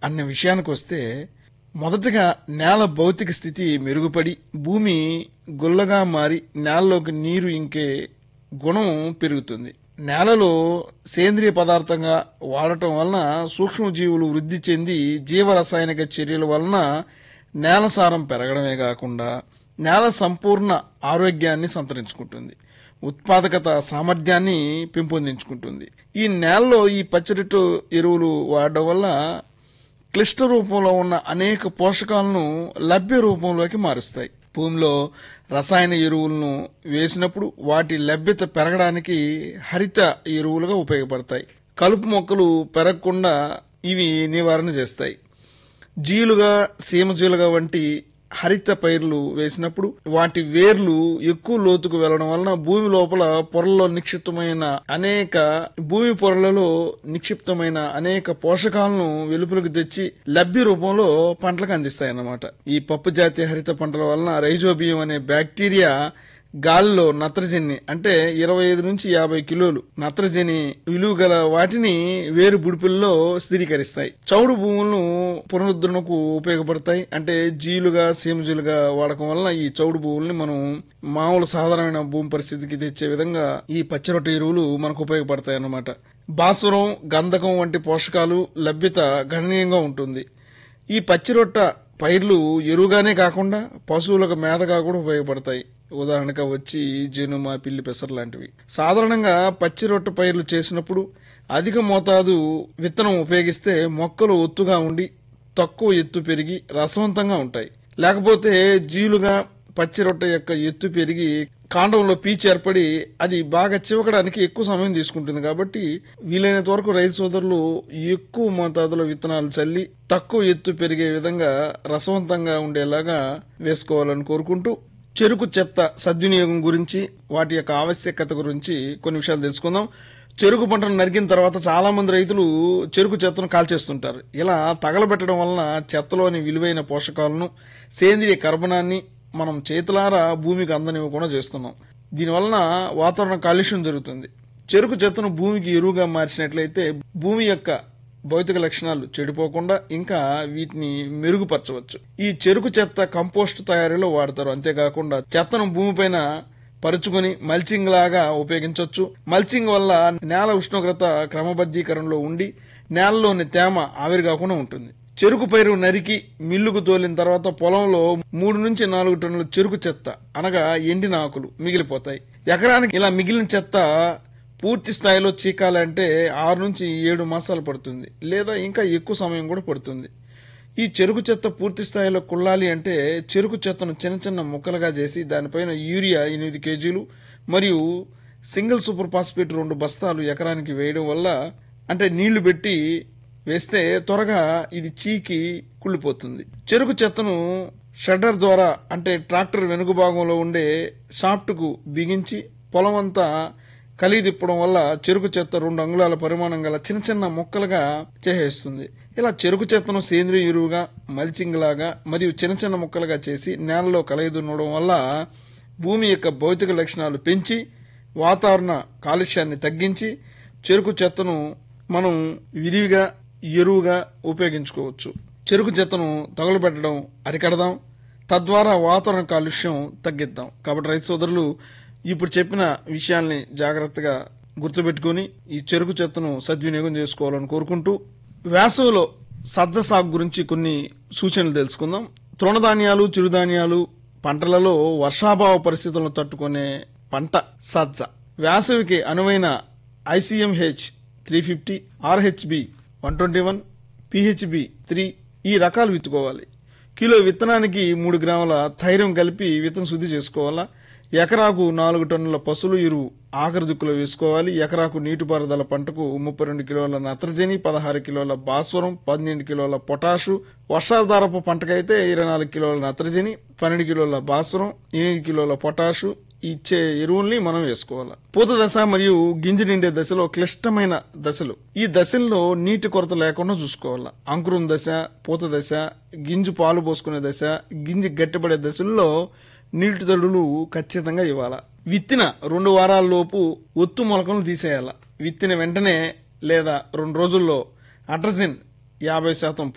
అన్న విషయానికొస్తే మొదటగా నేల భౌతిక స్థితి మెరుగుపడి భూమి గుల్లగా మారి నేలలోకి నీరు ఇంకే గుణం పెరుగుతుంది. నేలలో సేంద్రియ పదార్థంగా వాడటం వలన సూక్ష్మజీవులు వృద్ధి చెంది జీవరసాయనిక చర్యల వలన నేల సారం పెరగడమే కాకుండా నేల సంపూర్ణ ఆరోగ్యాన్ని సంతరించుకుంటుంది, ఉత్పాదకత సామర్థ్యాన్ని పెంపొందించుకుంటుంది. ఈ నేలలో ఈ పచ్చిరొట్టు ఎరువులు వాడడం వల్ల క్లిష్ట రూపంలో ఉన్న అనేక పోషకాలను లభ్య రూపంలోకి మారుస్తాయి. భూమిలో రసాయన ఎరువులను వేసినప్పుడు వాటి లభ్యత పెరగడానికి హరిత ఎరువులుగా ఉపయోగపడతాయి. కలుపు మొక్కలు పెరగకుండా ఇవి నివారణ చేస్తాయి. జీలుగా, సీమజీలుగా వంటి హరిత పైర్లు వేసినప్పుడు వాటి వేర్లు ఎక్కువ లోతుకు వెళ్లడం వలన భూమి లోపల పొరల్లో భూమి పొరలలో నిక్షిప్తమైన అనేక పోషకాలను వెలుపలకు తెచ్చి లభ్య రూపంలో పంటలకు అందిస్తాయన్నమాట. ఈ పప్పు జాతి హరిత పంటల వలన రైజోబియం అనే బ్యాక్టీరియా గాలిలో నత్రజని అంటే 25 నుంచి 50 కిలోలు నత్రజని విలువ గల వాటిని వేరు బుడిపిల్లో స్థిరీకరిస్తాయి. చౌడు భూములను పునరుద్ధరణకు ఉపయోగపడతాయి. అంటే జీలుగా, సీమజీలుగా వాడకం వలన ఈ చౌడు భూముల్ని మనం మామూలు సాధారణమైన భూమి పరిస్థితికి తెచ్చే విధంగా ఈ పచ్చిరొట్ట ఎరువులు మనకు ఉపయోగపడతాయి అన్నమాట. భాస్వరం, గంధకం వంటి పోషకాలు లభ్యత గణనీయంగా ఉంటుంది. ఈ పచ్చిరొట్ట పైర్లు ఎరువుగానే కాకుండా పశువులకు మేతగా కూడా ఉపయోగపడతాయి. ఉదాహరణగా వచ్చి జనుమ, పిల్లి, పెసర లాంటివి. సాధారణంగా పచ్చి రొట్టె పైర్లు చేసినప్పుడు అధిక మోతాదు విత్తనం ఉపయోగిస్తే మొక్కలు ఒత్తుగా ఉండి తక్కువ ఎత్తు పెరిగి రసవంతంగా ఉంటాయి. లేకపోతే జీలుగా పచ్చి రొట్టె యొక్క ఎత్తు పెరిగి కాండంలో పీచు ఏర్పడి అది బాగా చివకడానికి ఎక్కువ సమయం తీసుకుంటుంది. కాబట్టి వీలైనంత వరకు రైతు సోదరులు ఎక్కువ మోతాదులో విత్తనాలు చల్లి తక్కువ ఎత్తు పెరిగే విధంగా రసవంతంగా ఉండేలాగా వేసుకోవాలని కోరుకుంటూ చెరుకు చెత్త సద్వినియోగం గురించి, వాటి యొక్క ఆవశ్యకత గురించి కొన్ని విషయాలు తెలుసుకుందాం. చెరుకు పంటను నరికిన తర్వాత చాలా మంది రైతులు చెరుకు చెత్తను కాల్చేస్తుంటారు. ఇలా తగలబెట్టడం వలన చెత్తలోని విలువైన పోషకాలను, సేంద్రియ కర్బనాన్ని మనం చేతులారా భూమికి అందనివ్వకుండా చేస్తున్నాం. దీనివలన వాతావరణ కాలుష్యం జరుగుతుంది. చెరుకు చెత్తను భూమికి ఎరువుగా మార్చినట్లయితే భూమి యొక్క భౌతిక లక్షణాలు చెడిపోకుండా ఇంకా వీటిని మెరుగుపరచవచ్చు. ఈ చెరుకు చెత్త కంపోస్ట్ తయారీలో వాడతారు. అంతేకాకుండా చెత్తను భూమిపైన పరుచుకొని మల్చింగ్ లాగా ఉపయోగించవచ్చు. మల్చింగ్ వల్ల నేల ఉష్ణోగ్రత క్రమబద్ధీకరణలో ఉండి నేలలోని తేమ ఆవిరి కాకుండా ఉంటుంది. చెరుకు పైరు నరికి మిల్లుకు తోలిన తర్వాత పొలంలో 3 నుంచి 4 టన్నుల చెరుకు చెత్త అనగా ఎండిన ఆకులు మిగిలిపోతాయి. ఎకరానికి ఇలా మిగిలిన చెత్త పూర్తి స్థాయిలో చీకాలంటే 6 నుంచి 7 మాసాలు పడుతుంది, లేదా ఇంకా ఎక్కువ సమయం కూడా పడుతుంది. ఈ చెరుకు చెత్త పూర్తి స్థాయిలో కుళ్ళాలి అంటే చెరుకు చెత్తను చిన్న చిన్న ముక్కలుగా చేసి దానిపైన యూరియా 8 కేజీలు మరియు సింగిల్ సూపర్ ఫాస్ఫేట్ 2 బస్తాలు ఎకరానికి వేయడం వల్ల, అంటే నీళ్లు పెట్టి వేస్తే త్వరగా ఇది చీకి కుళ్ళిపోతుంది. చెరుకు చెత్తను షడ్డర్ ద్వారా అంటే ట్రాక్టర్ వెనుక భాగంలో ఉండే షాఫ్ట్ కు బిగించి పొలం అంతా కలిదిప్పడం వల్ల చెరుకు చెత్త 2 అంగుళాల పరిమాణం గల చిన్న చిన్న మొక్కలుగా చేసేస్తుంది. ఇలా చెరుకు చెత్తను సేంద్రియ ఎరువుగా, మల్చింగ్ లాగా మరియు చిన్న చిన్న మొక్కలుగా చేసి నేలలో కలయిదున్నడం వల్ల భూమి యొక్క భౌతిక లక్షణాలు పెంచి వాతావరణ కాలుష్యాన్ని తగ్గించి చెరుకు చెత్తను మనం విరివిగా ఎరువుగా ఉపయోగించుకోవచ్చు. చెరుకు చెత్తను తగులబెట్టడం అరికడదాం, తద్వారా వాతావరణ కాలుష్యం తగ్గిద్దాం. కాబట్టి రైతు సోదరులు ఇప్పుడు చెప్పిన విషయాల్ని జాగ్రత్తగా గుర్తుపెట్టుకుని ఈ చెరుకు చెత్తను సద్వినియోగం చేసుకోవాలని కోరుకుంటూ వేసవిలో సజ్జ సాగు గురించి కొన్ని సూచనలు తెలుసుకుందాం. తృణధాన్యాలు, చిరుధాన్యాలు పంటలలో వర్షాభావ పరిస్థితులను తట్టుకునే పంట సజ్జ. వేసవికి అనువైన ICMH 350, RHB 121, PHB 3 ఈ రకాలు విత్తుకోవాలి. కిలో విత్తనానికి 3 గ్రాముల థైరం కలిపి విత్తన శుద్ధి చేసుకోవాలా. ఎకరాకు 4 టన్నుల పశువుల ఎరువు ఆఖరి దిక్కులో వేసుకోవాలి. ఎకరాకు నీటిపారుదల పంటకు 32 కిలోల నత్రజని, 16 కిలోల భాస్వరం, 12 కిలోల పొటాషు, వర్షాధారపు పంటకైతే 24 కిలోల నత్రజని, 12 కిలోల భాస్వరం, 8 కిలోల పొటాషు ఇచ్చే ఎరువుల్ని మనం వేసుకోవాలి. పూత దశ మరియు గింజ నిండే దశలో క్లిష్టమైన దశలు. ఈ దశల్లో నీటి కొరత లేకుండా చూసుకోవాలి. అంకురం దశ, పూత దశ, గింజ పాలు పోసుకునే దశ, గింజ గట్టిపడే దశల్లో నీటి తడులు ఖచ్చితంగా ఇవ్వాలి. విత్తిన 2 వారాల లోపు ఒత్తు మొలకలను తీసేయాలి. విత్తిన వెంటనే లేదా 2 రోజుల్లో అట్రజిన్ 50%